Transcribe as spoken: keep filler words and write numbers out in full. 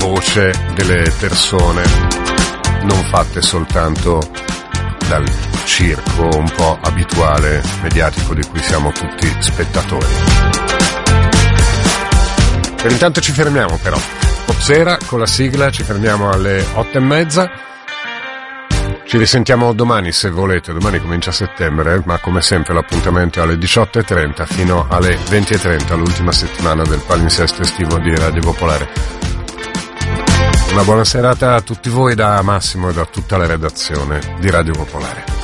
voce delle persone, non fatte soltanto dal circo un po' abituale mediatico di cui siamo tutti spettatori. Per intanto ci fermiamo però. Popsera con la sigla, ci fermiamo alle otto e mezza. Ci risentiamo domani se volete, domani comincia settembre, ma come sempre l'appuntamento è alle diciotto e trenta fino alle venti e trenta, l'ultima settimana del palinsesto estivo di Radio Popolare. Una buona serata a tutti voi da Massimo e da tutta la redazione di Radio Popolare.